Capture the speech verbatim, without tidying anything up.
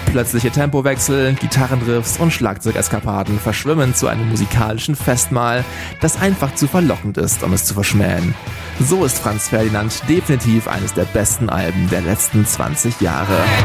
Plötzliche Tempowechsel, Gitarrenriffs und Schlagzeugeskapaden verschwimmen zu einem musikalischen Festmahl, das einfach zu verlockend ist, um es zu verschmähen. So ist Franz Ferdinand definitiv eines der besten Alben der letzten zwanzig Jahre.